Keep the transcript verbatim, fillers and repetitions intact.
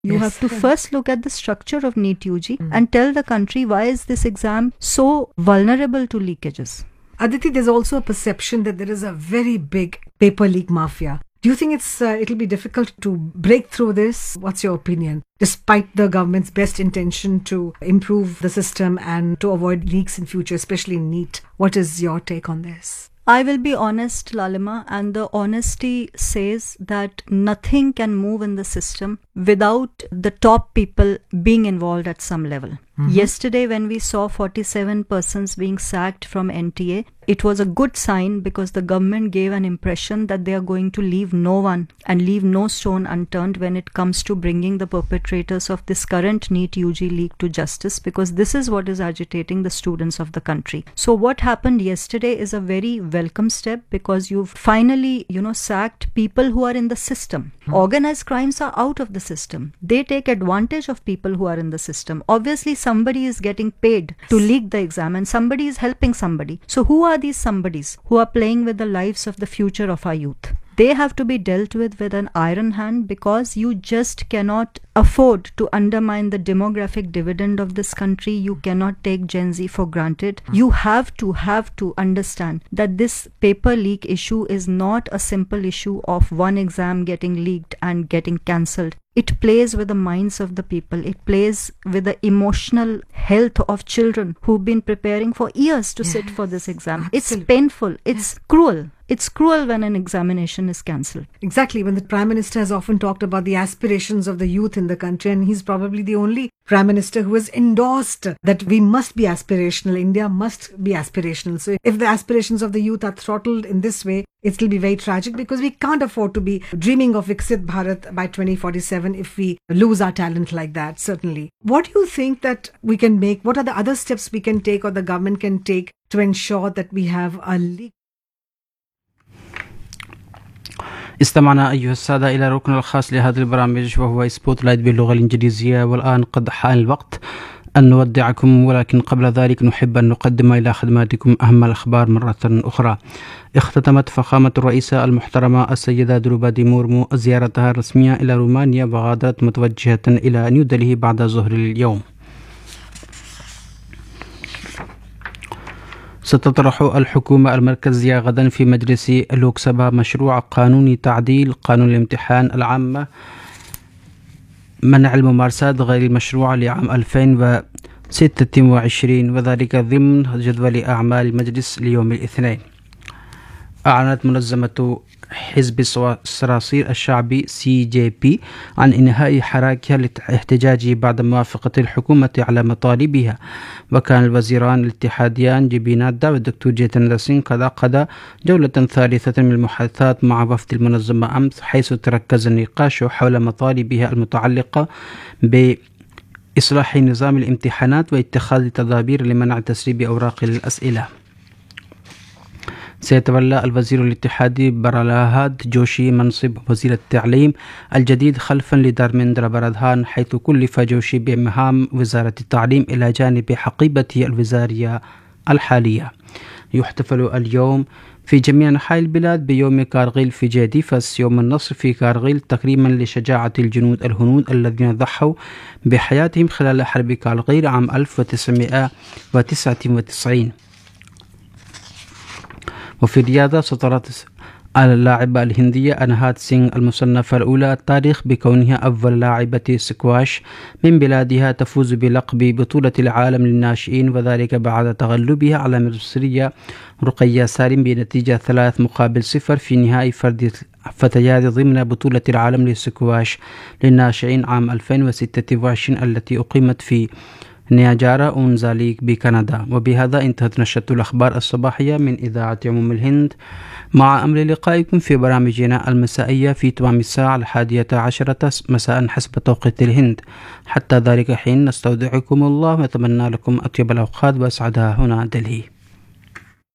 You Yes. have to first look at the structure of NEET U G mm. and tell the country why is this exam so vulnerable to leakages. Aditi, there's also a perception that there is a very big paper leak mafia. Do you think it's uh, it'll be difficult to break through this? What's your opinion? Despite the government's best intention to improve the system and to avoid leaks in future, especially in NEET, what is your take on this? I will be honest, Lalima, and the honesty says that nothing can move in the system without the top people being involved at some level. Mm-hmm. Yesterday, when we saw forty-seven persons being sacked from N T A, it was a good sign because the government gave an impression that they are going to leave no one and leave no stone unturned when it comes to bringing the perpetrators of this current NEET U G leak to justice, because this is what is agitating the students of the country. So what happened yesterday is a very welcome step, because you've finally, you know, sacked people who are in the system. Hmm. Organized crimes are out of the system. They take advantage of people who are in the system. Obviously, somebody is getting paid to leak the exam and somebody is helping somebody. So who are these somebodies who are playing with the lives of the future of our youth? They have to be dealt with with an iron hand, because you just cannot afford to undermine the demographic dividend of this country. You cannot take Gen Z for granted. You have to have to understand that this paper leak issue is not a simple issue of one exam getting leaked and getting cancelled. It plays with the minds of the people. It plays with the emotional health of children who've been preparing for years to yes. sit for this exam. Absolutely. It's painful. It's yes. cruel. It's cruel when an examination is cancelled. Exactly. When the Prime Minister has often talked about the aspirations of the youth in the country, and he's probably the only Prime Minister who has endorsed that we must be aspirational. India must be aspirational. So if the aspirations of the youth are throttled in this way, it will be very tragic, because we can't afford to be dreaming of Viksit Bharat by twenty forty-seven if we lose our talent like that, certainly. What do you think that we can make? What are the other steps we can take or the government can take to ensure that we have a leak? استمعنا أيها السادة إلى الركن الخاص لهذا البرنامج وهو سبوت لايت باللغة الإنجليزية، والآن قد حان الوقت أن نودعكم، ولكن قبل ذلك نحب أن نقدم إلى خدماتكم أهم الأخبار مرة أخرى. اختتمت فخامة الرئيسة المحترمة السيدة دروبادي مورمو زيارتها الرسمية إلى رومانيا، وغادرت متوجهة إلى نيودلهي بعد ظهر اليوم. ستطرح الحكومة المركزية غدا في مجلس اللوك سبا مشروع قانون تعديل قانون الامتحان العامة منع الممارسات غير المشروعة لعام ألفين وستة وعشرين، وذلك ضمن جدول أعمال المجلس ليوم الاثنين. أعلنت منظمة حزب الصراصير الشعبي سي جي بي عن إنهاء حراكها للاحتجاج بعد موافقة الحكومة على مطالبها، وكان الوزيران الاتحاديان جي بي نادا والدكتور جيتندر سينغ قد عقد جولة ثالثة من المحادثات مع وفد المنظمة أمس، حيث تركز النقاش حول مطالبها المتعلقة بإصلاح نظام الامتحانات واتخاذ تدابير لمنع تسريب أوراق الأسئلة. سيتولى الوزير الاتحادي برالهاد جوشي منصب وزير التعليم الجديد خلفا لدارمندرا برادهان، حيث كلف جوشي بمهام وزارة التعليم إلى جانب حقيبته الوزارية الحالية. يحتفل اليوم في جميع أنحاء البلاد بيوم كارغيل في جاديفاس يوم النصر في كارغيل، تكريما لشجاعة الجنود الهنود الذين ضحوا بحياتهم خلال حرب كارغيل عام ألف وتسعمائة وتسعة وتسعين. وفي الرياضة سطرت اللاعبة الهندية أنهات سينغ المصنفة الأولى التاريخ بكونها أول لاعبة سكواش من بلادها تفوز بلقب بطولة العالم للناشئين، وذلك بعد تغلبها على المصرية رقية سالم بنتيجة ثلاث مقابل صفر في نهائي فرد فتيات ضمن بطولة العالم للسكواش للناشئين عام ألفين وستة وعشرين التي أقيمت في نياجارا أونزاليك بكندا. وبهذا انتهت نشرة الأخبار الصباحية من إذاعة عموم الهند، مع أمر لقائكم في برامجنا المسائية في تمام الساعة الحادية عشرة مساء حسب توقيت الهند. حتى ذلك حين نستودعكم الله ونتمنى لكم أطيب الأوقات وأسعدها. هنا دلهي.